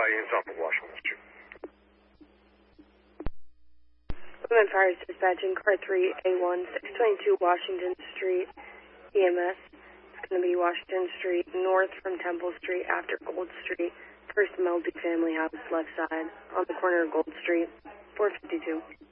units off of Washington Street. Women Fires dispatching car 3A1, 622 Washington Street, EMS. It's going to be Washington Street, north from Temple Street, after Gold Street, first multi-family house, left side, on the corner of Gold Street, 452.